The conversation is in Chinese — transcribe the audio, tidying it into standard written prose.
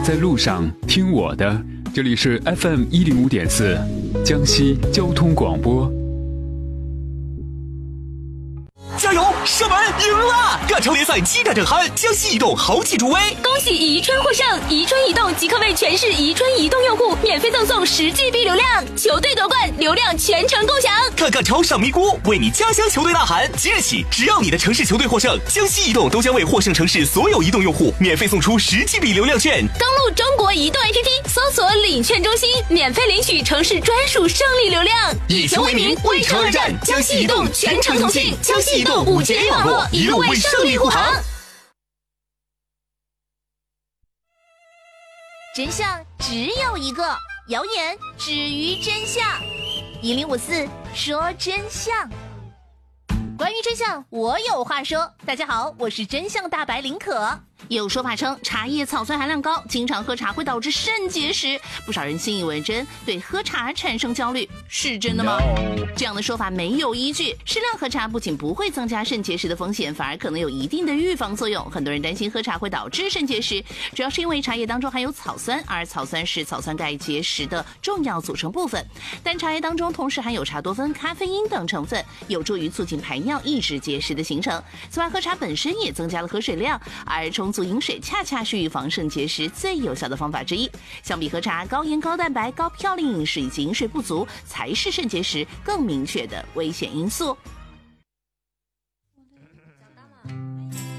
在路上听我的，这里是 FM105.4江西交通广播。 加油！射门赢了！赣超联赛期待正酣，江西移动豪气助威， 恭喜宜春获胜！宜春移动即刻为全市宜春移动用户免费赠送10GB 流量，球队夺冠，流量全程共享。 看赣超上咪咕，为你家乡球队呐喊！即日起，只要你的城市球队获胜，江西移动都将为获胜城市所有移动用户免费送出10GB 流量券。 登录中国移动 APP， 搜索领券中心，免费领取城市专属胜利流量。 以球为名，为城而战，江西移动全程同信，江西移动5G 网络一路为胜利护航。 真相只有一个，谣言止于真相。1054说真相。关于真相，我有话说。大家好，我是真相大白林可。有说法称茶叶草酸含量高，经常喝茶会导致肾结石，不少人信以为真，对喝茶产生焦虑，是真的吗？这样的说法没有依据。适量喝茶不仅不会增加肾结石的风险，反而可能有一定的预防作用。很多人担心喝茶会导致肾结石，主要是因为茶叶当中含有草酸，而草酸是草酸钙结石的重要组成部分。但茶叶当中同时含有茶多酚、咖啡因等成分，有助于促进排尿，抑制结石的形成。此外，喝茶本身也增加了喝水量，而充足饮水恰恰是预防肾结石最有效的方法之一。相比喝茶，高盐、高蛋白、高嘌呤饮食以及饮水不足才是肾结石更明确的危险因素。